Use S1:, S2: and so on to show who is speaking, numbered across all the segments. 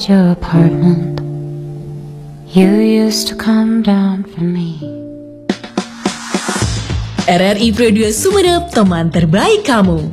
S1: your apartment. You used to come down for me.
S2: RRI Pro 2 Sumeneb, teman terbaik kamu.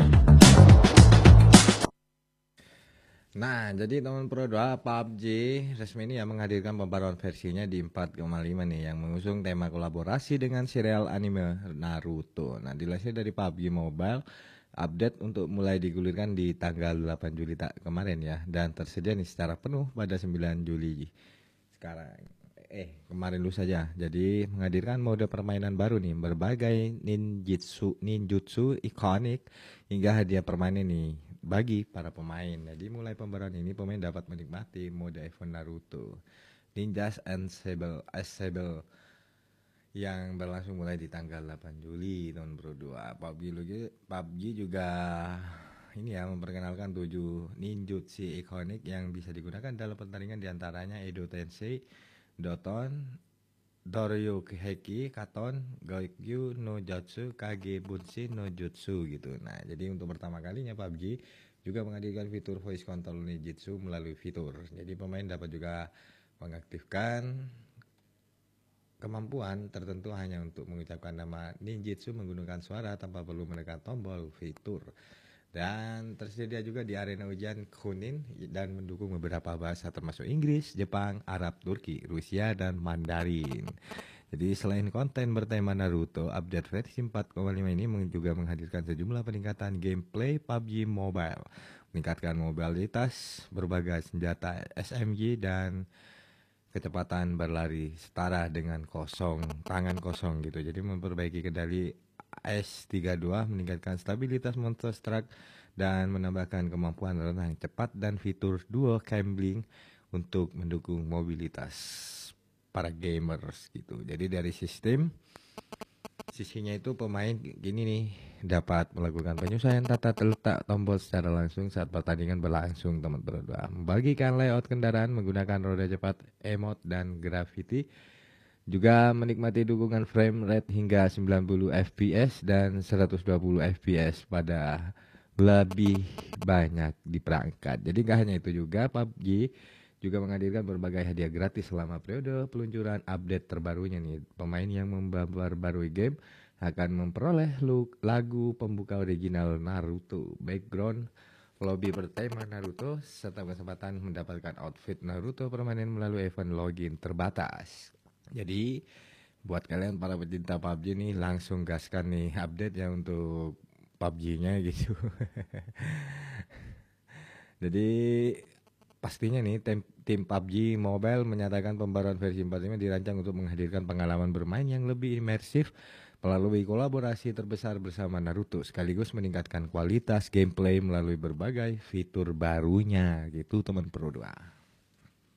S3: Nah, jadi teman Pro 2 PUBG resmi ini ya menghadirkan pembaruan versinya di 4.5 nih yang mengusung tema kolaborasi dengan serial anime Naruto. Nah, dilansir dari PUBG Mobile, update untuk mulai digulirkan di tanggal 8 Juli kemarin ya, dan tersedia nih secara penuh pada 9 Juli sekarang. Kemarin lu saja. Jadi menghadirkan mode permainan baru nih, berbagai ninjutsu ikonik hingga hadiah permanen nih bagi para pemain. Jadi mulai pembaruan ini pemain dapat menikmati mode event Naruto Ninjas Assemble yang berlangsung mulai di tanggal 8 Juli tahun Pro 2. PUBG juga ini ya memperkenalkan 7 ninjutsu ikonik yang bisa digunakan dalam pertandingan, diantaranya Edo Tensei, Doton, Doryoheki, Katon, Goikyu no Jutsu, Kage Bunshin no Jutsu gitu. Nah, jadi untuk pertama kalinya PUBG juga menghadirkan fitur voice control ninjutsu melalui fitur. Jadi pemain dapat juga mengaktifkan kemampuan tertentu hanya untuk mengucapkan nama ninjutsu menggunakan suara tanpa perlu menekan tombol fitur. Dan tersedia juga di arena ujian Chunin dan mendukung beberapa bahasa termasuk Inggris, Jepang, Arab, Turki, Rusia, dan Mandarin. Jadi selain konten bertema Naruto, update versi 4.5 ini juga menghadirkan sejumlah peningkatan gameplay PUBG Mobile, meningkatkan mobilitas berbagai senjata SMG dan kecepatan berlari setara dengan tangan kosong gitu. Jadi memperbaiki kendali S32, meningkatkan stabilitas monster truck dan menambahkan kemampuan renang cepat dan fitur dual gambling untuk mendukung mobilitas para gamers gitu. Jadi dari sisinya itu pemain gini nih dapat melakukan penyesuaian tata letak tombol secara langsung saat pertandingan berlangsung, teman berdua. Membagikan layout kendaraan menggunakan roda cepat, emote, dan graffiti. Juga menikmati dukungan frame rate hingga 90 fps dan 120 fps pada lebih banyak di perangkat. Jadi gak hanya itu juga, PUBG juga menghadirkan berbagai hadiah gratis selama periode peluncuran update terbarunya nih. Pemain yang memperbarui game akan memperoleh lagu pembuka original Naruto, background lobby bertema Naruto, serta kesempatan mendapatkan outfit Naruto permanen melalui event login terbatas. Jadi buat kalian para pecinta PUBG nih, langsung gaskan nih update ya untuk PUBG-nya gitu. Jadi pastinya nih tim PUBG Mobile menyatakan pembaruan versi 4 ini dirancang untuk menghadirkan pengalaman bermain yang lebih imersif melalui kolaborasi terbesar bersama Naruto, sekaligus meningkatkan kualitas gameplay melalui berbagai fitur barunya gitu, teman Pro 2.